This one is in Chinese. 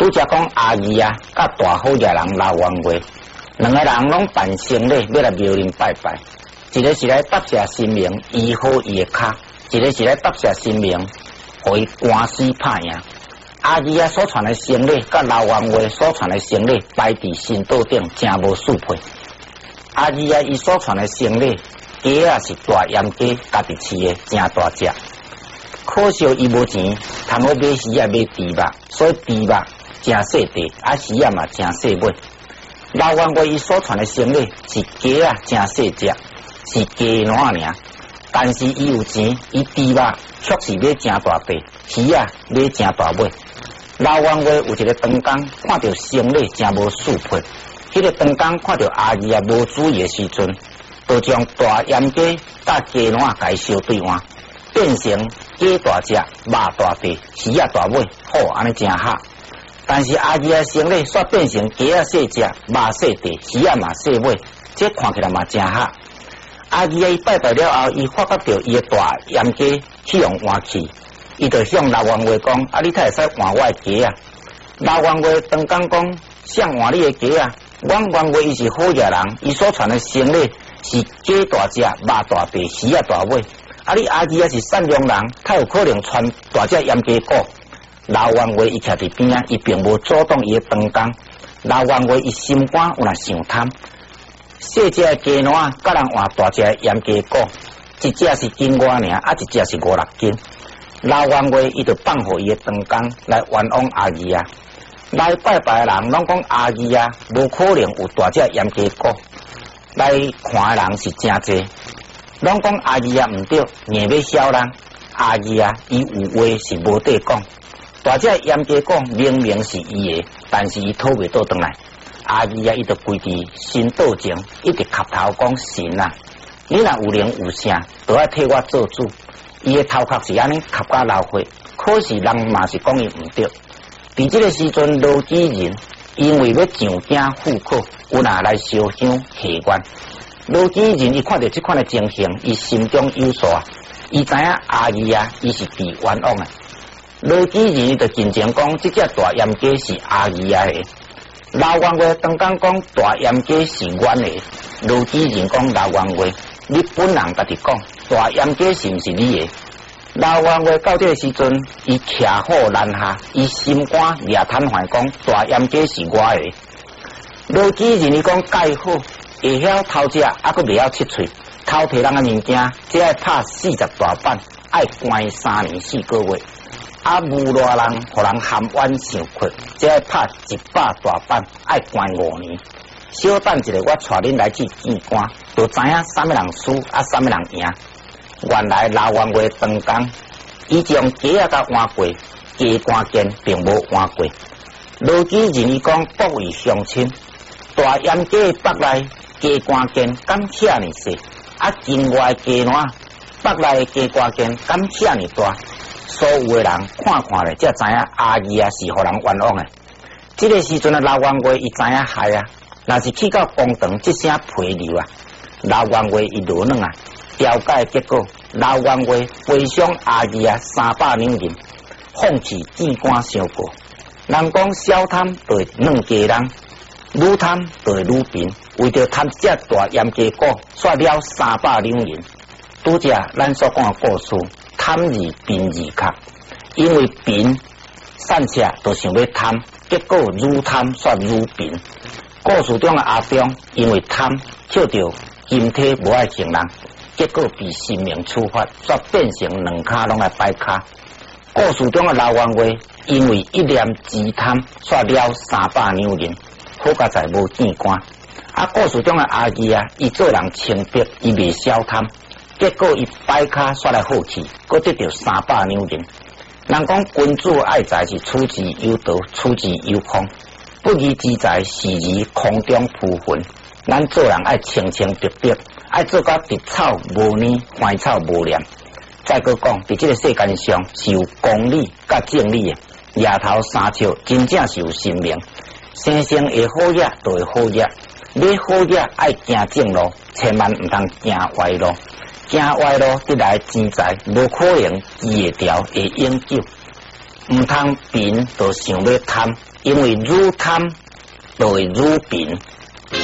拄则讲阿二啊，甲大好野人刘元贵，两个人拢办生礼要来庙林拜拜，一个是来答谢神明医好伊的脚，一个是来答谢神明，互伊官司拍赢。阿二啊所传的生礼，甲刘元贵所传的生礼，摆伫神道顶，真无适配。阿二啊，伊所传的生礼，鸡啊是大盐鸡，家己饲的，真大只。可惜伊无钱，通好买鱼啊买猪肉，所以猪肉真细地，啊鱼啊嘛真细尾。刘元贵伊所传的生理是鸡啊真细只，是鸡卵尔，但是伊有钱，伊猪肉确实买真大块，鱼啊买真大尾。刘元贵有一个长工，看到生理真无适配，迄个长工看到阿二啊无注意的时阵，就将大盐鸡甲鸡卵甲伊烧对换，变成鸡大只，肉大块，鱼啊大尾，好安尼真合。但是阿二啊生理煞变成鸡啊细只，肉细地，鱼啊嘛细尾，这看起来嘛真合。阿二啊伊拜拜了后，伊发觉到伊的大盐鸡去用换去。伊就向刘元贵讲：啊，你才会使换我的鸡啊？刘元贵当讲讲，想换你的鸡啊？阮元贵伊是好野人，伊所传的生理是鸡大只、肉大块、鱼啊大尾。啊，你阿二啊是善良人，他有可能传大只盐鸡果。刘元贵伊徛伫边啊，伊并无主动伊的当工。刘元贵伊心肝有若想贪，细只的鸡卵甲人换大只的盐鸡果，一只是斤外尔，啊一只是5-6斤。刘元贵伊就放互伊的当工来冤枉阿二啊，来拜拜的人拢讲阿二啊无可能有大只盐鸡果，来看的人是真济，拢讲阿二啊毋对，硬要晓人。阿二啊伊有话是无得讲，大只盐鸡果明明是伊的，但是伊讨袂倒转来。阿二啊伊就跪伫神道前，一直磕头讲神啊，你若有灵有圣，都要替我做主。伊的头壳是安尼磕甲流血，可是人嘛是讲伊毋对。伫这个时阵，罗基人因为要上京赴考，有哪来烧香祈愿。罗基人伊看到这款的情形，伊心中有数啊，伊知影阿二啊，伊是被冤枉的。罗基人就真正讲，这只大盐鸡是阿二啊的。刘元贵当讲讲大盐鸡是阮的，罗基人讲刘元贵，你本人家己讲。大盐鸡是毋是你的？刘元贵到这个时阵，伊徛好难下，伊心肝掠瘫痪讲大盐鸡是我的。罗基人伊讲介好，会晓偷食，还佫袂晓切喙，偷摕人的物件，只爱拍40大板，爱关3年4个月。啊，无赖人，互人含冤上屈，只爱拍100大板，爱关5年。小等一下，我带恁来去见官，就知影啥物人输，啊啥物人赢。原来刘元贵当工，伊将鸡啊甲换过，鸡关键并无换过。罗基人伊讲各位乡亲，大盐鸡北内鸡关键敢遐尼细，啊境外鸡卵北内鸡关键敢遐尼大。所有的人看看咧，才知影阿二啊是互人冤枉的。这个时阵的刘元贵伊知影害啊，若是去到公堂，这声批流啊，刘元贵伊落软啊。调解结果，刘元贵赔偿阿二啊300两银，放弃见官相告。人讲小贪就会软家人，愈贪就会愈贫。为着贪这大盐鸡果，煞了300两银。拄则咱所讲的故事，贪字贫字卡，因为贫散下就想要贪，结果愈贪煞愈贫。故事中的阿忠因为贪，捡到金体无爱情人。结果被神明处罚，煞变成2骹拢来摆骹。故事中的刘元贵因为一念之贪，煞了300两银，好佳在无见官。啊，故事中的阿二啊，伊做人清白，伊袂小贪，结果伊摆骹煞来好气，佫得到300两银。人讲君主爱财是处之有道，处之有空，不义之财是以空中浮云。咱做人爱清清白白。爱做到直草无泥，歪草无念。再搁讲，伫这个世间上是有公理甲正理的。夜头三笑，真正是有神明。生生会好业，就会好业。要好业爱行正路，千万毋通行歪路。行歪路得来钱财，无可能记会调会永久。 毋通贫，就想要贪，因为愈贪就会愈贫。